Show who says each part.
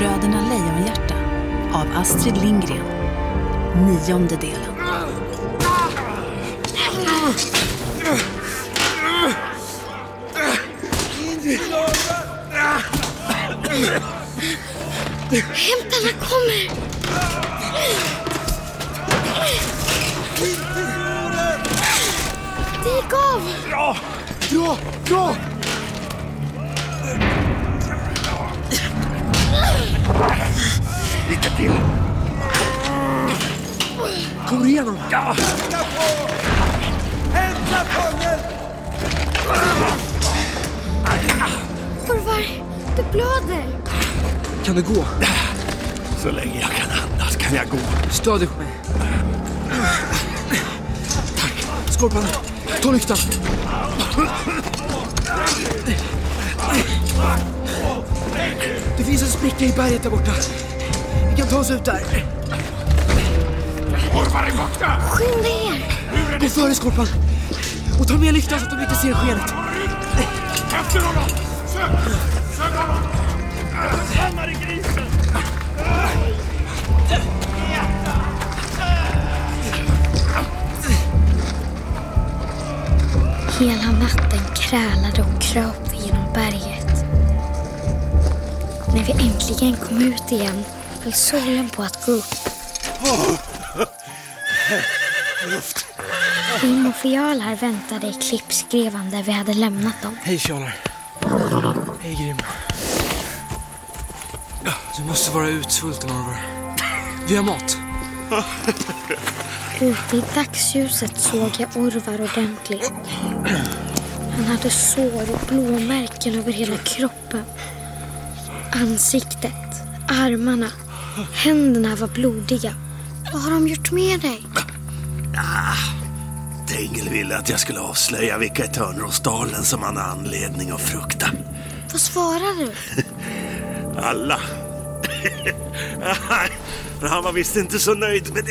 Speaker 1: Bröderna Lejonhjärta av Astrid Lindgren. 9:e delen.
Speaker 2: Hämtarna kommer! Det gick av!
Speaker 3: Bra! Lycka till! Kommer igenom! Ja! Hämta fången!
Speaker 2: Orvar, du blöder!
Speaker 3: Kan du gå?
Speaker 4: Så länge jag kan andas kan jag gå.
Speaker 3: Stöd dig på mig. Tack. Skorpan, ta lyktan. Det finns en spricka i berget där borta. Vi kan ta oss ut där.
Speaker 4: Orvar är borta!
Speaker 2: Skynda er!
Speaker 3: Gå före, Skorpan. Och ta med lyktan så att de inte ser skenet.
Speaker 4: Efter honom! Sök honom! Stannar i grisen!
Speaker 2: Hela natten krälade och kröp vi genom berget. När vi äntligen kom ut igen höll solen på att gå upp.
Speaker 4: Luft!
Speaker 2: Grim och Fjalar väntade i klippskrevan där vi hade lämnat dem.
Speaker 3: Hej, Fjalar. Hej, Grim. Du måste vara utsvulten, Orvar. Vi har mat.
Speaker 2: Ute i dagsljuset såg jag Orvar ordentligt. Han hade sår och blåmärken över hela kroppen. Ansiktet, armarna, händerna var blodiga. Vad har de gjort med dig?
Speaker 4: Tengel ville att jag skulle avslöja vilka i Törnrosdalen som han har anledning att frukta.
Speaker 2: Vad svarar du?
Speaker 4: Alla. Han var visst inte så nöjd med